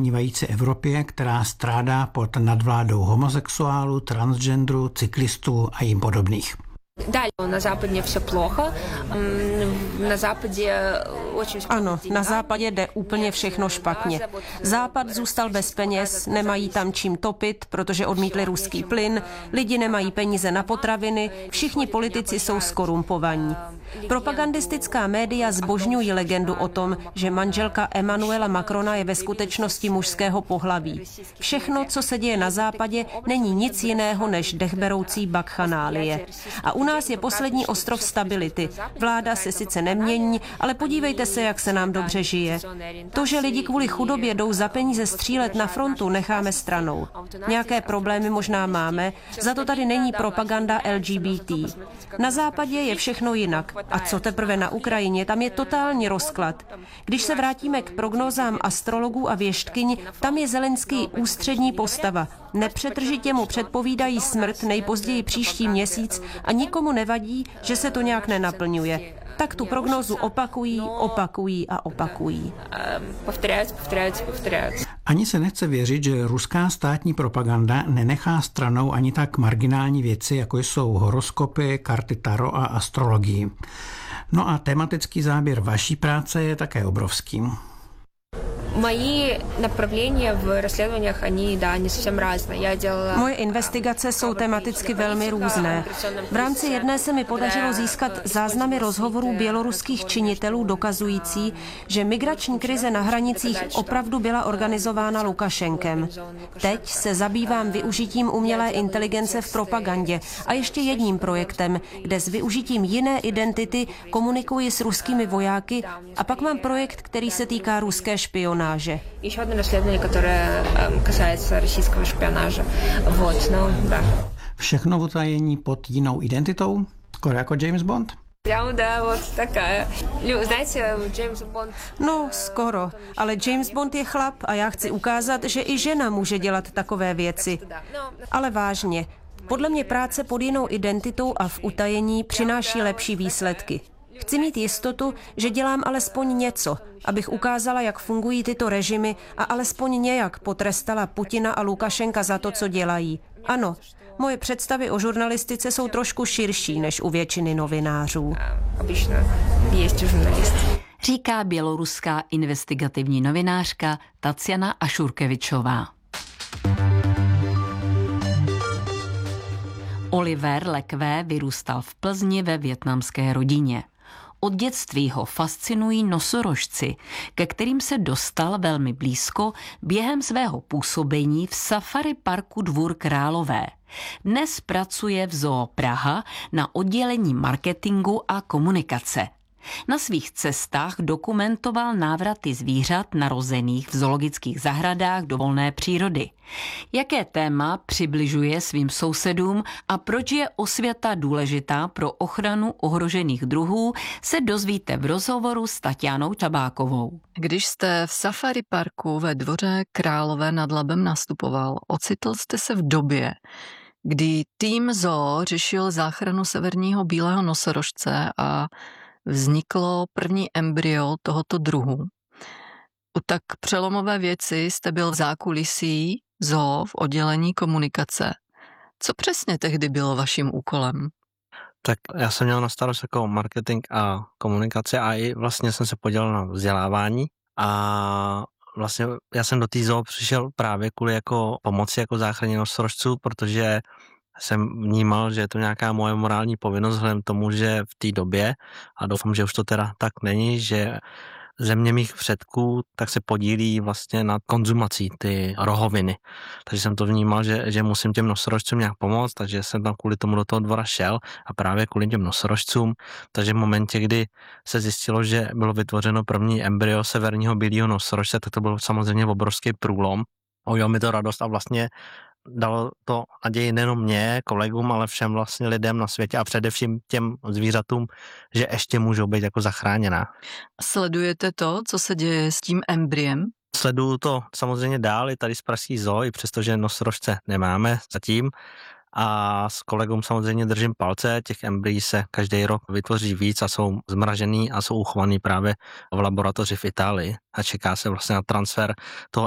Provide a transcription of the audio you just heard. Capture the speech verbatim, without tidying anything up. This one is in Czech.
ohnívající Evropě, která strádá pod nadvládou homosexuálů, transgenderů, cyklistů a jim podobných. Na západě vše plocho. Na západě Ano, na západě jde úplně všechno špatně. Západ zůstal bez peněz, nemají tam čím topit, protože odmítli ruský plyn, lidi nemají peníze na potraviny, všichni politici jsou skorumpovaní. Propagandistická média zbožňují legendu o tom, že manželka Emmanuela Macrona je ve skutečnosti mužského pohlaví. Všechno, co se děje na západě, není nic jiného než dechberoucí bakchanálie. A u nás je poslední ostrov stability. Vláda se sice nemění, ale podívejte se, jak se nám dobře žije. To, že lidi kvůli chudobě jdou za peníze střílet na frontu, necháme stranou. Nějaké problémy možná máme, za to tady není propaganda L G B T. Na západě je všechno jinak. A co teprve na Ukrajině, tam je totální rozklad. Když se vrátíme k prognózám astrologů a věštkyň, tam je Zelenský ústřední postava. Nepřetržitě mu předpovídají smrt nejpozději příští měsíc a nikomu nevadí, že se to nějak nenaplňuje. Tak tu prognózu opakují, opakují a opakují. Повторяют, повторяют, повторяют. Ani se nechce věřit, že ruská státní propaganda nenechá stranou ani tak marginální věci, jako jsou horoskopy, karty taro a astrologii. No a tematický záběr vaší práce je také obrovský. Moji направления v расследованиях, они, да, не совсем разные. Я делала... Moje investigace jsou tematicky velmi různé. V rámci jedné se mi podařilo získat záznamy rozhovorů běloruských činitelů dokazující, že migrační krize na hranicích opravdu byla organizována Lukašenkem. Teď se zabývám využitím umělé inteligence v propagandě a ještě jedním projektem, kde s využitím jiné identity komunikuji s ruskými vojáky, a pak mám projekt, který se týká ruské špionáže. Еще одно расследование, которое касается российского шпионажа. Вот, ну, да. Všechno v utajení pod jinou identitou? Skoro jako James Bond? Прямо, да, вот такая. Знаете, James Bond... No, skoro. Ale James Bond je chlap a já chci ukázat, že i žena může dělat takové věci. Ale vážně. Podle mě práce pod jinou identitou a v utajení přináší lepší výsledky. Chci mít jistotu, že dělám alespoň něco, abych ukázala, jak fungují tyto režimy a alespoň nějak potrestala Putina a Lukašenka za to, co dělají. Ano, moje představy o žurnalistice jsou trošku širší než u většiny novinářů. Říká běloruská investigativní novinářka Tatiana Ašurkevičová. Oliver Lekvé vyrůstal v Plzni ve vietnamské rodině. Od dětství ho fascinují nosorožci, ke kterým se dostal velmi blízko během svého působení v safari parku Dvůr Králové. Dnes pracuje v Zoo Praha na oddělení marketingu a komunikace. Na svých cestách dokumentoval návraty zvířat narozených v zoologických zahradách do volné přírody. Jaké téma přibližuje svým sousedům a proč je osvěta důležitá pro ochranu ohrožených druhů, se dozvíte v rozhovoru s Tatianou Čabákovou. Když jste v safari parku ve Dvoře Králové nad Labem nastupoval, ocitl jste se v době, kdy tým zoo řešil záchranu severního bílého nosorožce a vzniklo první embryo tohoto druhu. U tak přelomové věci jste byl v zákulisí zoo v oddělení komunikace. Co přesně tehdy bylo vaším úkolem? Tak já jsem měl na starost jako marketing a komunikace a i vlastně jsem se podělil na vzdělávání a vlastně já jsem do té zoo přišel právě kvůli jako pomoci jako záchraně nosorožců, protože jsem vnímal, že je to nějaká moje morální povinnost vzhledem tomu, že v té době, a doufám, že už to teda tak není, že země mých předků tak se podílí vlastně na konzumací ty rohoviny. Takže jsem to vnímal, že, že musím těm nosorožcům nějak pomoct, takže jsem tam kvůli tomu do toho dvora šel a právě kvůli těm nosorožcům. Takže v momentě, kdy se zjistilo, že bylo vytvořeno první embryo severního bílého nosorožce, tak to byl samozřejmě obrovský průlom. Udělalo mi to radost a vlastně dalo to naději nejenom mě, kolegům, ale všem vlastně lidem na světě a především těm zvířatům, že ještě můžou být jako zachráněná. Sledujete to, co se děje s tím embryem? Sleduju to samozřejmě dál i tady z pražský zoo, i přestože nosorožce nemáme zatím. A s kolegům samozřejmě držím palce, těch embryí se každý rok vytvoří víc a jsou zmražený a jsou uchovaný právě v laboratoři v Itálii a čeká se vlastně na transfer toho